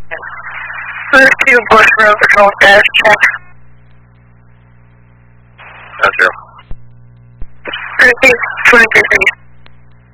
Move to Bush Road Patrol status check. That's zero. Repeat, 23.